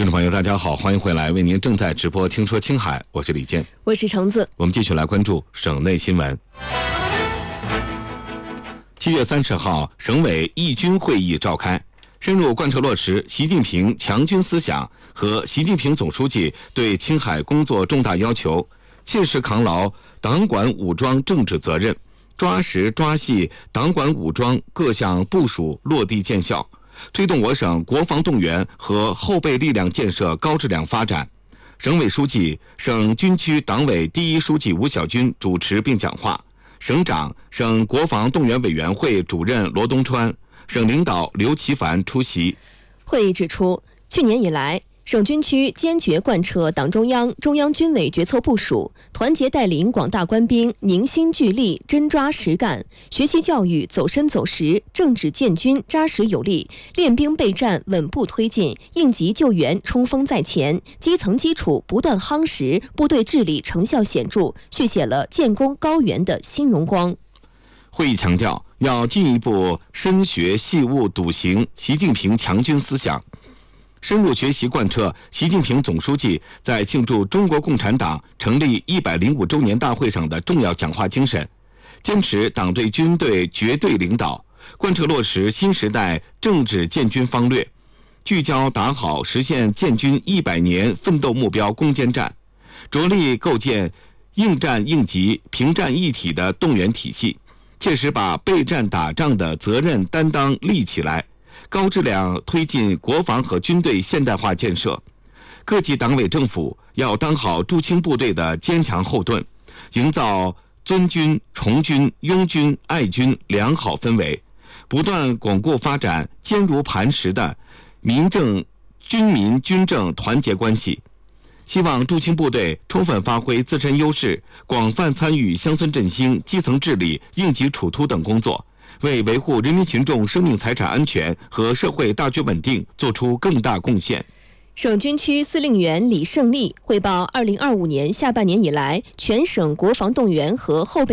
听众朋友大家好，欢迎回来，为您正在直播听说青海，我是李健， 我是橙子。 我们继续来关注省内新闻。7月30号，省委议军会议召开，深入贯彻落实习近平强军思想和习近平总书记对青海工作重大要求，切实扛牢党管武装政治责任，抓实抓细党管武装各项部署落地见效，推动我省国防动员和后备力量建设高质量发展。省委书记、省军区党委第一书记吴晓军主持并讲话，省长、省国防动员委员会主任罗东川、省领导刘奇凡出席。 会议指出，去年以来，省军区坚决贯彻党中央、中央军委决策部署，团结带领广大官兵凝心聚力、真抓实干，学习教育走深走实，政治建军扎实有力，练兵备战稳步推进，应急救援冲锋在前，基层基础不断夯实，部队治理成效显著，续写了建功高原的新荣光。 会议强调，要进一步深学细悟笃行习近平强军思想，深入学习贯彻习近平总书记在庆祝中国共产党成立105周年大会上的重要讲话精神，坚持党对军队绝对领导，贯彻落实新时代政治建军方略，聚焦打好实现建军100年奋斗目标攻坚战，着力构建应战应急、平战一体的动员体系，切实把备战打仗的责任担当立起来，高质量推进国防和军队现代化建设。各级党委政府要当好驻青部队的坚强后盾，营造尊军、崇军、拥军、爱军良好氛围，不断巩固发展坚如磐石的军民军政团结关系。希望驻青部队充分发挥自身优势，广泛参与乡村振兴、基层治理、应急处突等工作，为维护人民群众生命财产安全和社会大局稳定做出更大贡献。 省军区司令员李胜利汇报2025年下半年以来全省国防动员和后备